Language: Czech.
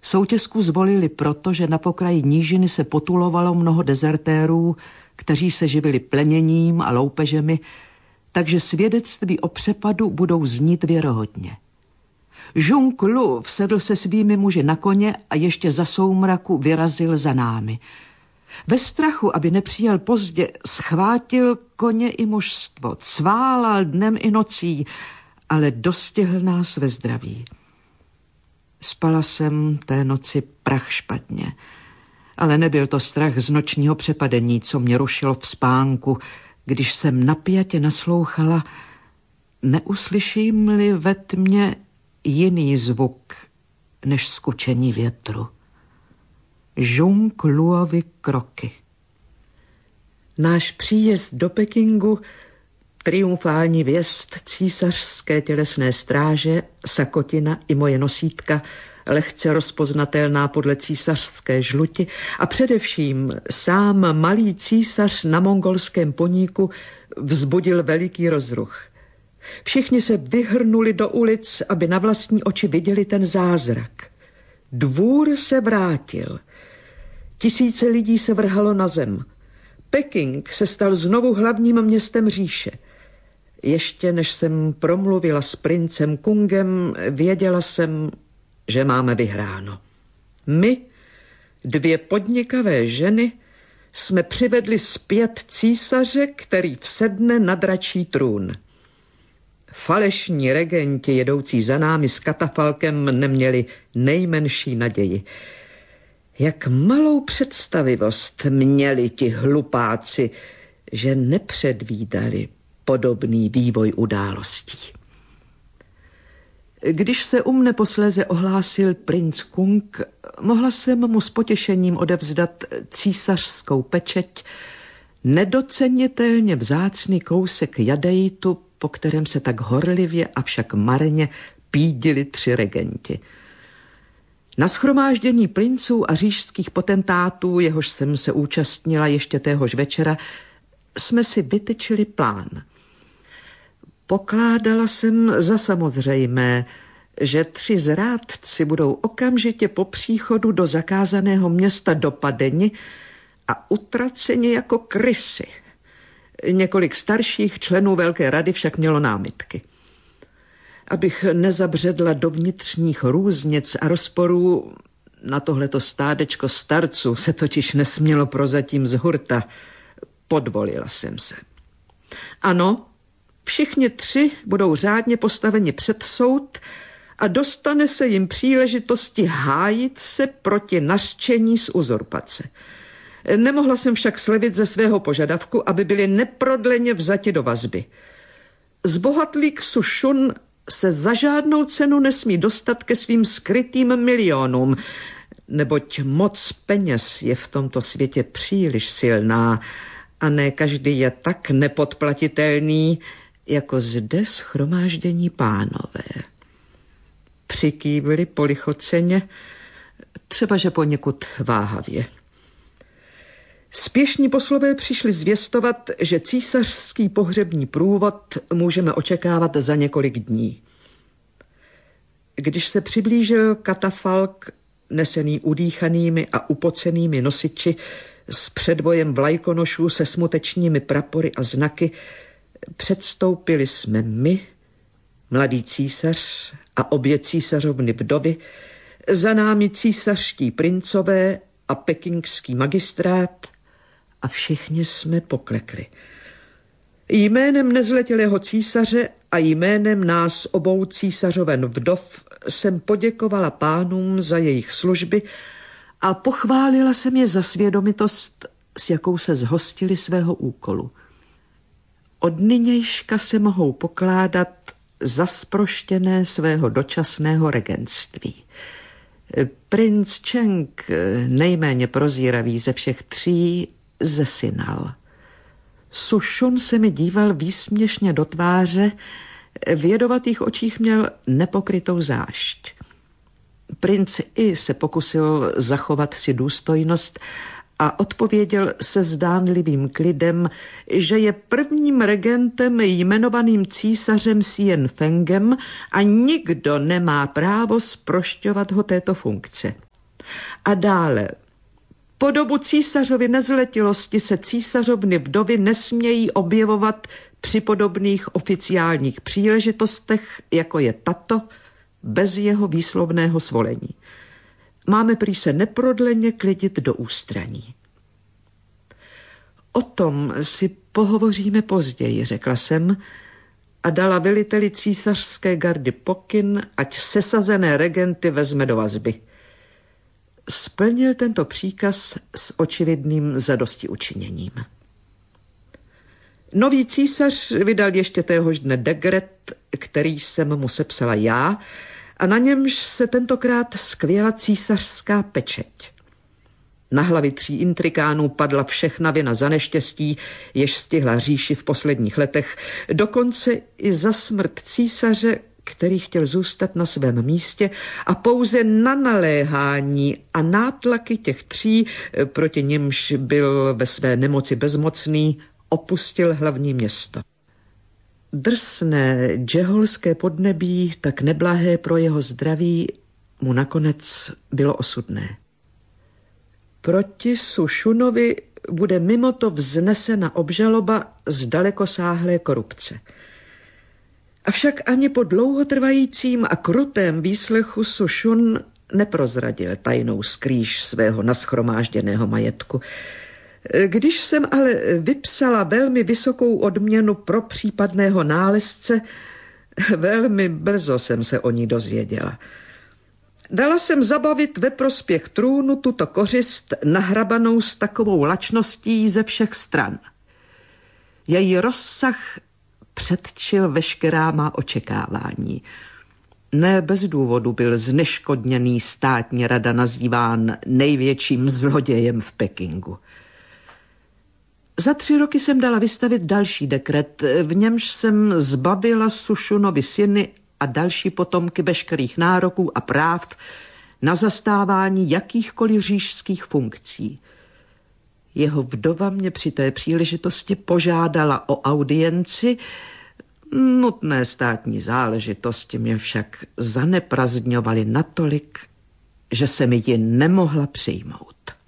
Soutěsku zvolili proto, že na pokraji nížiny se potulovalo mnoho dezertérů, kteří se živili pleněním a loupežemi, takže svědectví o přepadu budou znít věrohodně. Jung Lu vsedl se svými muži na koně a ještě za soumraku vyrazil za námi. Ve strachu, aby nepřijel pozdě, schvátil koně i mužstvo, cválal dnem i nocí, ale dostihl nás ve zdraví. Spala jsem té noci prach špatně, ale nebyl to strach z nočního přepadení, co mě rušilo v spánku, když jsem napjatě naslouchala, neuslyším-li ve tmě jiný zvuk než skučení větru. Jung Luovi kroky. Náš příjezd do Pekingu, triumfální věst císařské tělesné stráže, sakotina i moje nosítka, lehce rozpoznatelná podle císařské žluti a především sám malý císař na mongolském poníku vzbudil veliký rozruch. Všichni se vyhrnuli do ulic, aby na vlastní oči viděli ten zázrak. Dvůr se vrátil. Tisíce lidí se vrhalo na zem. Peking se stal znovu hlavním městem říše. Ještě než jsem promluvila s princem Kungem, věděla jsem, že máme vyhráno. My, dvě podnikavé ženy, jsme přivedli zpět císaře, který vsedne na dračí trůn. Falešní regenti jedoucí za námi s katafalkem neměli nejmenší naději. Jak malou představivost měli ti hlupáci, že nepředvídali podobný vývoj událostí. Když se u mne posléze ohlásil princ Kung, mohla jsem mu s potěšením odevzdat císařskou pečeť, nedocenitelně vzácný kousek jadeitu, po kterém se tak horlivě, avšak marně pídili 3 regenti. Na shromáždění princů a říšských potentátů, jehož jsem se účastnila ještě téhož večera, jsme si vytyčili plán. Pokládala jsem za samozřejmé, že 3 zrádci budou okamžitě po příchodu do zakázaného města dopadeni a utraceni jako krysy. Několik starších členů Velké rady však mělo námitky. Abych nezabředla do vnitřních různic a rozporů, na tohleto stádečko starců se totiž nesmělo prozatím z hurta, podvolila jsem se. Ano, všichni 3 budou řádně postaveni před soud a dostane se jim příležitosti hájit se proti nařčení z uzurpace. Nemohla jsem však slevit ze svého požadavku, aby byli neprodleně vzati do vazby. Zbohatlý Xu Shun se za žádnou cenu nesmí dostat ke svým skrytým milionům, neboť moc peněz je v tomto světě příliš silná a ne každý je tak nepodplatitelný, jako zde shromáždění pánové. Přikývli polichoceně, třeba že poněkud váhavě. Spěšní poslové přišli zvěstovat, že císařský pohřební průvod můžeme očekávat za několik dní. Když se přiblížil katafalk, nesený udýchanými a upocenými nosiči s předvojem vlajkonošů se smutečními prapory a znaky, předstoupili jsme my, mladý císař a obě císařovny vdovy, za námi císařští princové a pekingský magistrát a všichni jsme poklekli. Jménem nezletilého císaře a jménem nás obou císařoven vdov jsem poděkovala pánům za jejich služby a pochválila jsem je za svědomitost, s jakou se zhostili svého úkolu. Od nynějška se mohou pokládat za zproštěné svého dočasného regentství. Princ Cheng, nejméně prozíravý ze všech 3, zesynal. Su Shun se mi díval výsměšně do tváře, v jedovatých očích měl nepokrytou zášť. Princ I se pokusil zachovat si důstojnost a odpověděl se zdánlivým klidem, že je prvním regentem jmenovaným císařem Xian Fengem a nikdo nemá právo zprošťovat ho této funkce. A dále, po dobu císařovy nezletilosti se císařovny vdovy nesmějí objevovat při podobných oficiálních příležitostech, jako je tato, bez jeho výslovného svolení. Máme prý se neprodleně klidit do ústraní. O tom si pohovoříme později, řekla jsem a dala veliteli císařské gardy pokyn, ať sesazené regenty vezme do vazby. Splnil tento příkaz s očividným zadostiučiněním. Nový císař vydal ještě téhož dne dekret, který jsem mu sepsala já, a na němž se tentokrát skvěla císařská pečeť. Na hlavy 3 intrikánů padla všechna vina za neštěstí, jež stihla říši v posledních letech, dokonce i za smrt císaře, který chtěl zůstat na svém místě a pouze na naléhání a nátlaky těch 3, proti nimž byl ve své nemoci bezmocný, opustil hlavní město. Drsné džeholské podnebí, tak neblahé pro jeho zdraví, mu nakonec bylo osudné. Proti Sušunovi bude mimo to vznesena obžaloba z dalekosáhlé korupce. Avšak ani po dlouhotrvajícím a krutém výslechu Sušun neprozradil tajnou skrýž svého nashromážděného majetku. Když jsem ale vypsala velmi vysokou odměnu pro případného nálezce, velmi brzo jsem se o ní dozvěděla. Dala jsem zabavit ve prospěch trůnu tuto kořist nahrabanou s takovou lačností ze všech stran. Její rozsah předčil veškerá má očekávání. Ne bez důvodu byl zneškodněný státní rada nazýván největším zlodějem v Pekingu. Za 3 roky jsem dala vystavit další dekret, v němž jsem zbavila Sušunovi syny a další potomky veškerých nároků a práv na zastávání jakýchkoliv říšských funkcí. Jeho vdova mě při té příležitosti požádala o audienci, nutné státní záležitosti mě však zaneprazdňovaly natolik, že se mi ji nemohla přijmout.